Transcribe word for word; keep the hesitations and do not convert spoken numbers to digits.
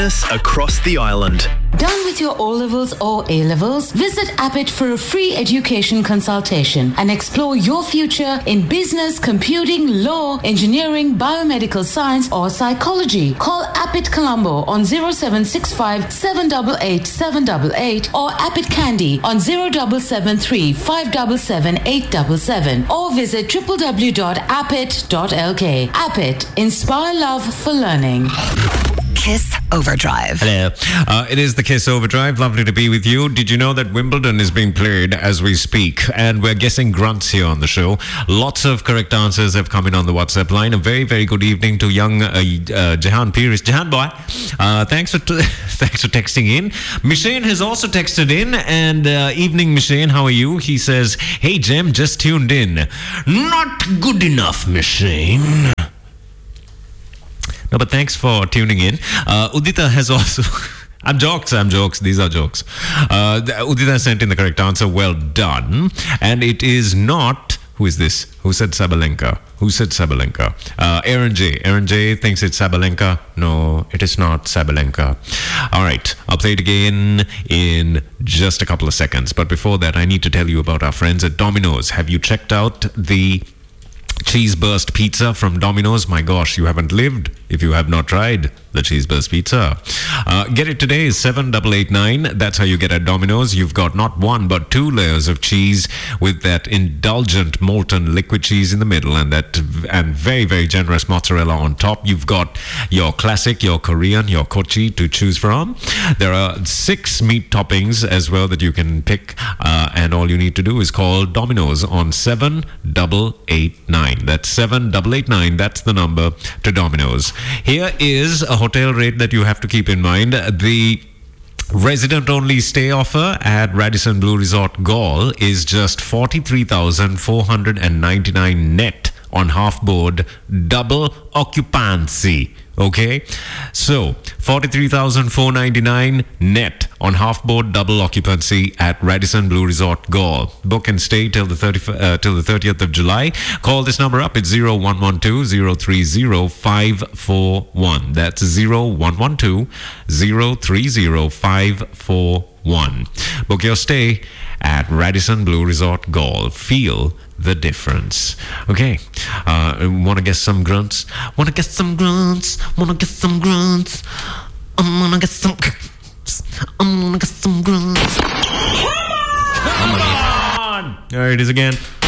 across the island. Done with your O-levels or A-levels? Visit Abbott for a free education consultation and explore your future in business, computing, law, engineering, biomedical science or psychology. Call Abbott Colombo on zero seven six five seven eight eight seven eight eight or Abbott Candy on zero seven seven three five seven seven eight seven seven or visit w w w dot appet dot l k. Abbott, inspire love for learning. Kiss Overdrive. Hello. Uh, it is the Kiss Overdrive. Lovely to be with you. Did you know that Wimbledon is being played as we speak? And we're guessing grunts here on the show. Lots of correct answers have come in on the WhatsApp line. A very, very good evening to young uh, uh, Jahan Piris. Jahan boy, uh, thanks for t- thanks for texting in. Mishane has also texted in. And uh, evening, Mishane, how are you? He says, hey, Jem, just tuned in. Not good enough, Mishane. No, but thanks for tuning in. Uh, Udita has also... I'm jokes, I'm jokes. These are jokes. Uh, Udita sent in the correct answer. Well done. And it is not... Who is this? Who said Sabalenka? Who said Sabalenka? Uh, Aaron J. Aaron J thinks it's Sabalenka. No, it is not Sabalenka. All right. I'll play it again in just a couple of seconds. But before that, I need to tell you about our friends at Domino's. Have you checked out the... Cheese Burst Pizza from Domino's? My gosh, you haven't lived if you have not tried the Cheese Burst Pizza. Uh, get it today, seven eight eight nine. That's how you get at Domino's. You've got not one, but two layers of cheese with that indulgent molten liquid cheese in the middle and that and very, very generous mozzarella on top. You've got your classic, your Korean, your kochi to choose from. There are six meat toppings as well that you can pick. Uh, and all you need to do is call Domino's on seven eight eight nine. That's seven eight eight nine. That's the number to Domino's. Here is a hotel rate that you have to keep in mind. The resident-only stay offer at Radisson Blu Resort Gaul is just forty-three thousand four hundred ninety-nine net on half-board double occupancy. Okay, so forty-three thousand four hundred ninety-nine net on half-board double occupancy at Radisson Blu Resort Gaul. Book and stay till the thirty uh, till the thirtieth of July. Call this number up. It's zero one one two zero three zero five four one. That's zero one one two zero three zero five four one. Book your stay at Radisson Blu Resort Gaul. Feel the difference. Okay, uh, want to get some grunts? Want to get some grunts? Want to get some grunts? I'm gonna get some. I'm gonna get some grunts. Come on! Come on! There it is again.